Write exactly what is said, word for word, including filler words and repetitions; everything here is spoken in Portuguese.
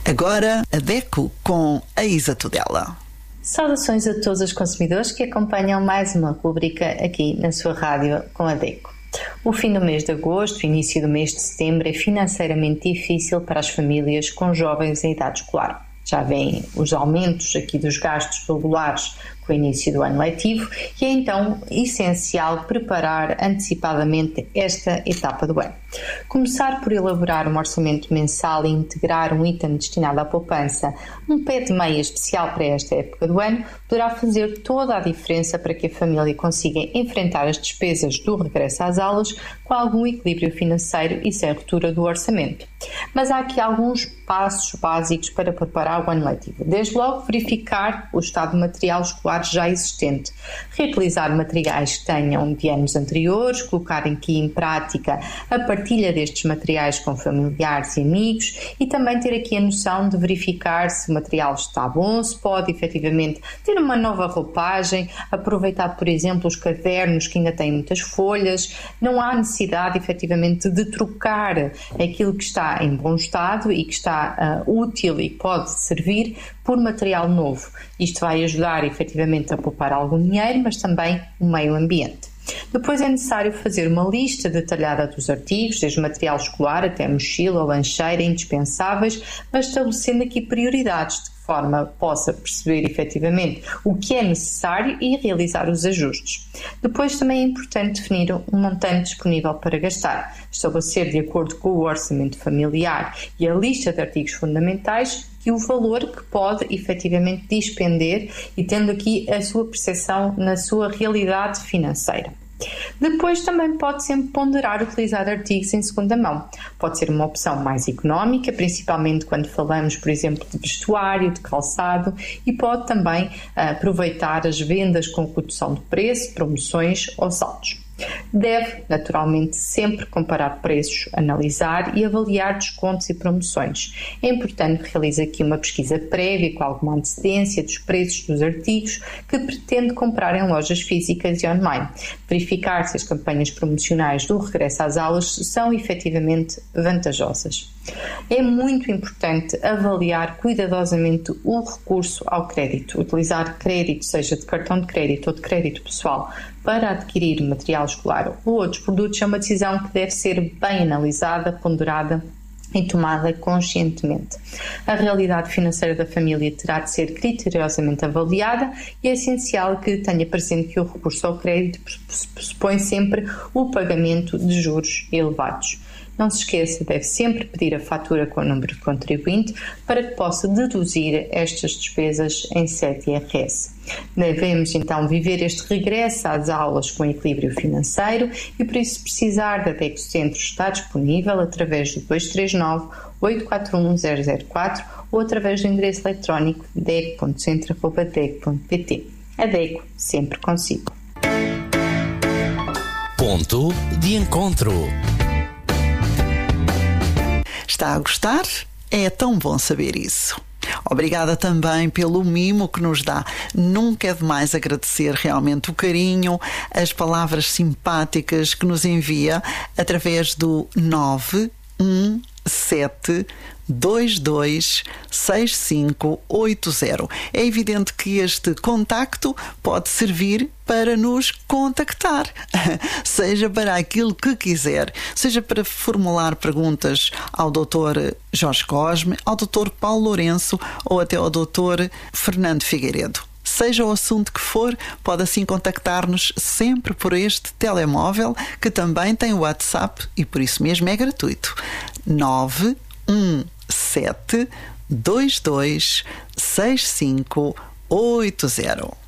Agora, a DECO com a Isa Tudela. Saudações a todos os consumidores que acompanham mais uma rubrica aqui na sua rádio com a DECO. O fim do mês de agosto e início do mês de setembro é financeiramente difícil para as famílias com jovens em idade escolar. Já vêm os aumentos aqui dos gastos regulares com o início do ano letivo e é então essencial preparar antecipadamente esta etapa do ano. Começar por elaborar um orçamento mensal e integrar um item destinado à poupança, um pé de meia especial para esta época do ano, poderá fazer toda a diferença para que a família consiga enfrentar as despesas do regresso às aulas com algum equilíbrio financeiro e sem ruptura do orçamento. Mas há aqui alguns passos básicos para preparar o ano letivo. Desde logo, verificar o estado de material escolar já existente, reutilizar materiais que tenham de anos anteriores, colocar aqui em prática a partilha destes materiais com familiares e amigos e também ter aqui a noção de verificar se o material está bom, se pode efetivamente ter uma nova roupagem, aproveitar, por exemplo, os cadernos que ainda têm muitas folhas. Não há necessidade efetivamente de trocar aquilo que está em bom estado e que está uh, útil e pode servir por material novo. Isto vai ajudar efetivamente a poupar algum dinheiro, mas também o meio ambiente. Depois é necessário fazer uma lista detalhada dos artigos, desde material escolar até mochila ou lancheira indispensáveis, mas estabelecendo aqui prioridades, de que forma possa perceber efetivamente o que é necessário e realizar os ajustes. Depois também é importante definir um montante disponível para gastar, estabelecer de acordo com o orçamento familiar e a lista de artigos fundamentais e o valor que pode efetivamente despender e tendo aqui a sua percepção na sua realidade financeira. Depois também pode sempre ponderar utilizar artigos em segunda mão. Pode ser uma opção mais económica, principalmente quando falamos, por exemplo, de vestuário, de calçado, e pode também aproveitar as vendas com redução de preço, promoções ou saldos. Deve, naturalmente, sempre comparar preços, analisar e avaliar descontos e promoções. É importante que realize aqui uma pesquisa prévia com alguma antecedência dos preços dos artigos que pretende comprar em lojas físicas e online. Verificar se as campanhas promocionais do regresso às aulas são efetivamente vantajosas. É muito importante avaliar cuidadosamente o recurso ao crédito. Utilizar crédito, seja de cartão de crédito ou de crédito pessoal, para adquirir material escolar ou outros produtos é uma decisão que deve ser bem analisada, ponderada e tomada conscientemente. A realidade financeira da família terá de ser criteriosamente avaliada e é essencial que tenha presente que o recurso ao crédito pressupõe sempre o pagamento de juros elevados. Não se esqueça, deve sempre pedir a fatura com o número de contribuinte para que possa deduzir estas despesas em sete I R S. Devemos então viver este regresso às aulas com equilíbrio financeiro e por isso precisar da DECO Centro está disponível através do dois três nove, oito quatro um, zero zero quatro ou através do endereço eletrónico deco ponto centro arroba deco ponto pt. A DECO sempre consigo. Ponto de encontro. Está a gostar? É tão bom saber isso. Obrigada também pelo mimo que nos dá. Nunca é demais agradecer realmente o carinho, as palavras simpáticas que nos envia através do nove um sete dois dois seis cinco oito zero. É evidente que este contacto pode servir para nos contactar, seja para aquilo que quiser, seja para formular perguntas ao doutor Jorge Cosme, ao doutor Paulo Lourenço ou até ao doutor Fernando Figueiredo. Seja o assunto que for, pode assim contactar-nos sempre por este telemóvel, que também tem o WhatsApp e por isso mesmo é gratuito. nove um sete dois dois seis cinco oito zero.